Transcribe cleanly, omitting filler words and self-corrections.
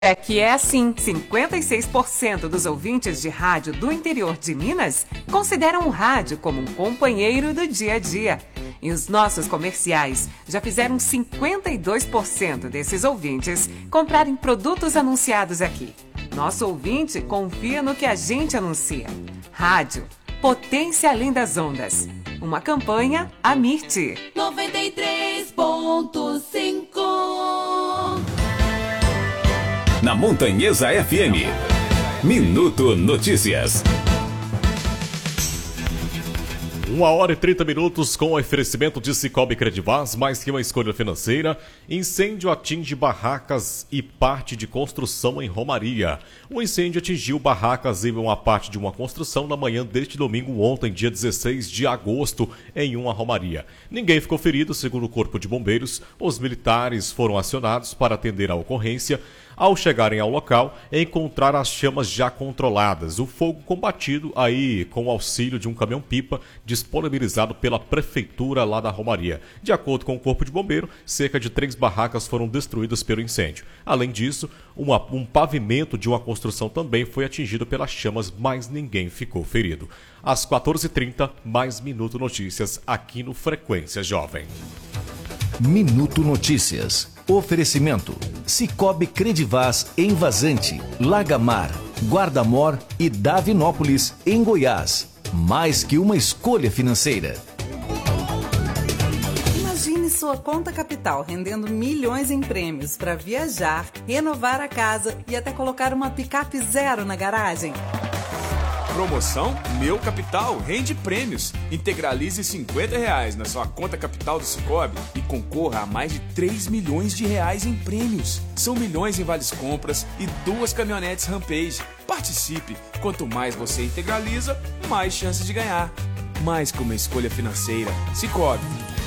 É que é assim, 56% dos ouvintes de rádio do interior de Minas consideram o rádio como um companheiro do dia a dia. E os nossos comerciais já fizeram 52% desses ouvintes comprarem produtos anunciados aqui. Nosso ouvinte confia no que a gente anuncia. Rádio, potência além das ondas. Uma campanha Amirte. 93.5. Na Montanhesa FM. Minuto Notícias. 1h30 com oferecimento de Cicobi Credivaz, mais que uma escolha financeira. Incêndio atinge barracas e parte de construção em Romaria. O incêndio atingiu barracas e uma parte de uma construção na manhã deste domingo, ontem, dia 16 de agosto, em uma Romaria. Ninguém ficou ferido, segundo o Corpo de Bombeiros. Os militares foram acionados para atender a ocorrência. Ao chegarem ao local, encontraram as chamas já controladas. O fogo combatido aí com o auxílio de um caminhão-pipa disponibilizado pela prefeitura lá da Romaria. De acordo com o Corpo de Bombeiro, cerca de 3 barracas foram destruídas pelo incêndio. Além disso, um pavimento de uma construção também foi atingido pelas chamas, mas ninguém ficou ferido. Às 14h30, mais Minuto Notícias aqui no Frequência Jovem. Minuto Notícias. Oferecimento: Cicobi Credivaz em Vazante, Lagamar, Guarda-Mor e Davinópolis, em Goiás. Mais que uma escolha financeira. Imagine sua conta capital rendendo milhões em prêmios para viajar, renovar a casa e até colocar uma picape zero na garagem. Promoção Meu Capital rende prêmios. Integralize R$50 na sua conta capital do Cicobi e concorra a mais de 3 milhões de reais em prêmios. São milhões em vales compras e 2 caminhonetes Rampage. Participe! Quanto mais você integraliza, mais chances de ganhar. Mais que uma escolha financeira. Cicobi.